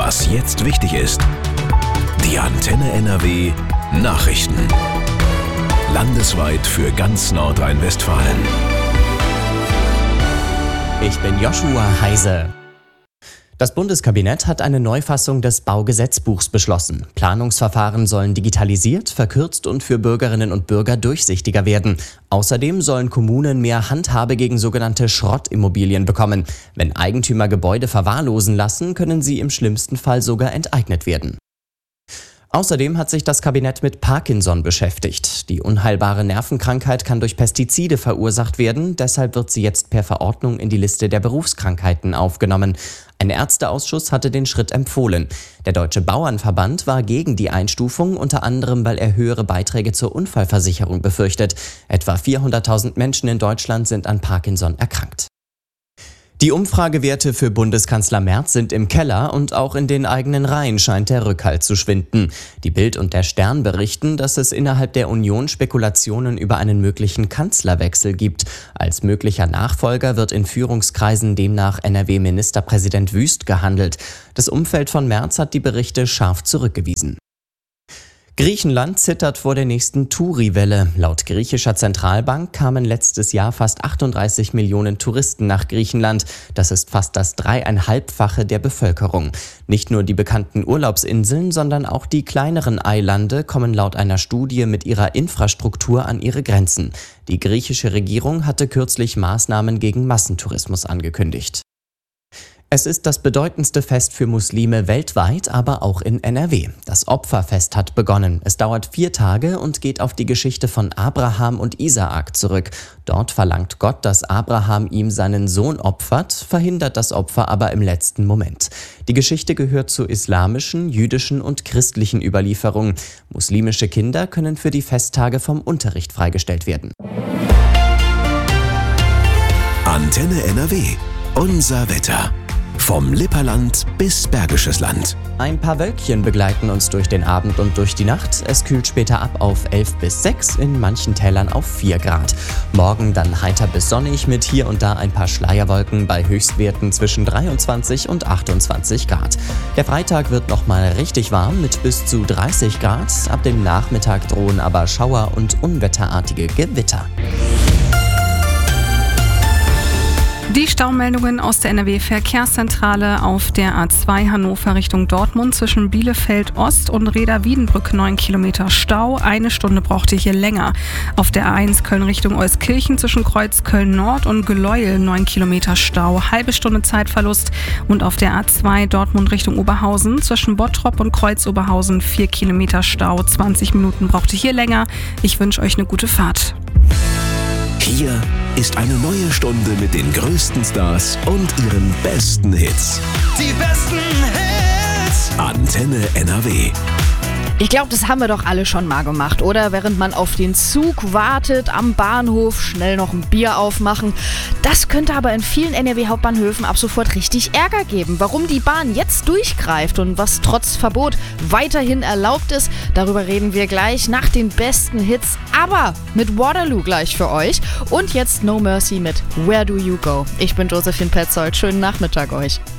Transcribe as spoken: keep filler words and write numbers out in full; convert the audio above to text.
Was jetzt wichtig ist. Die Antenne N R W Nachrichten. Landesweit für ganz Nordrhein-Westfalen. Ich bin Joshua Heise. Das Bundeskabinett hat eine Neufassung des Baugesetzbuchs beschlossen. Planungsverfahren sollen digitalisiert, verkürzt und für Bürgerinnen und Bürger durchsichtiger werden. Außerdem sollen Kommunen mehr Handhabe gegen sogenannte Schrottimmobilien bekommen. Wenn Eigentümer Gebäude verwahrlosen lassen, können sie im schlimmsten Fall sogar enteignet werden. Außerdem hat sich das Kabinett mit Parkinson beschäftigt. Die unheilbare Nervenkrankheit kann durch Pestizide verursacht werden. Deshalb wird sie jetzt per Verordnung in die Liste der Berufskrankheiten aufgenommen. Ein Ärzteausschuss hatte den Schritt empfohlen. Der Deutsche Bauernverband war gegen die Einstufung, unter anderem, weil er höhere Beiträge zur Unfallversicherung befürchtet. Etwa vierhunderttausend Menschen in Deutschland sind an Parkinson erkrankt. Die Umfragewerte für Bundeskanzler Merz sind im Keller und auch in den eigenen Reihen scheint der Rückhalt zu schwinden. Die Bild und der Stern berichten, dass es innerhalb der Union Spekulationen über einen möglichen Kanzlerwechsel gibt. Als möglicher Nachfolger wird in Führungskreisen demnach N R W-Ministerpräsident Wüst gehandelt. Das Umfeld von Merz hat die Berichte scharf zurückgewiesen. Griechenland zittert vor der nächsten Touri-Welle. Laut griechischer Zentralbank kamen letztes Jahr fast achtunddreißig Millionen Touristen nach Griechenland. Das ist fast das dreieinhalbfache der Bevölkerung. Nicht nur die bekannten Urlaubsinseln, sondern auch die kleineren Eilande kommen laut einer Studie mit ihrer Infrastruktur an ihre Grenzen. Die griechische Regierung hatte kürzlich Maßnahmen gegen Massentourismus angekündigt. Es ist das bedeutendste Fest für Muslime weltweit, aber auch in N R W. Das Opferfest hat begonnen. Es dauert vier Tage und geht auf die Geschichte von Abraham und Isaak zurück. Dort verlangt Gott, dass Abraham ihm seinen Sohn opfert, verhindert das Opfer aber im letzten Moment. Die Geschichte gehört zur islamischen, jüdischen und christlichen Überlieferung. Muslimische Kinder können für die Festtage vom Unterricht freigestellt werden. Antenne N R W. Unser Wetter. Vom Lipperland bis Bergisches Land. Ein paar Wölkchen begleiten uns durch den Abend und durch die Nacht. Es kühlt später ab auf elf bis sechs, in manchen Tälern auf vier Grad. Morgen dann heiter bis sonnig mit hier und da ein paar Schleierwolken bei Höchstwerten zwischen dreiundzwanzig und achtundzwanzig Grad. Der Freitag wird nochmal richtig warm mit bis zu dreißig Grad. Ab dem Nachmittag drohen aber Schauer und unwetterartige Gewitter. Die Staumeldungen aus der N R W-Verkehrszentrale auf der A zwei Hannover Richtung Dortmund zwischen Bielefeld Ost und Reda-Wiedenbrück neun Kilometer Stau. Eine Stunde brauchte hier länger. Auf der A eins Köln Richtung Euskirchen zwischen Kreuz Köln Nord und Gleuel neun Kilometer Stau. Halbe Stunde Zeitverlust. Und auf der A zwei Dortmund Richtung Oberhausen zwischen Bottrop und Kreuz Oberhausen vier Kilometer Stau. zwanzig Minuten brauchte hier länger. Ich wünsche euch eine gute Fahrt. Hier ist eine neue Stunde mit den größten Stars und ihren besten Hits. Die besten Hits. Antenne N R W. Ich glaube, das haben wir doch alle schon mal gemacht, oder? Während man auf den Zug wartet, am Bahnhof, schnell noch ein Bier aufmachen. Das könnte aber in vielen N R W-Hauptbahnhöfen ab sofort richtig Ärger geben. Warum die Bahn jetzt durchgreift und was trotz Verbot weiterhin erlaubt ist, darüber reden wir gleich nach den besten Hits, aber mit Waterloo gleich für euch. Und jetzt No Mercy mit Where Do You Go? Ich bin Josephine Petzold. Schönen Nachmittag euch.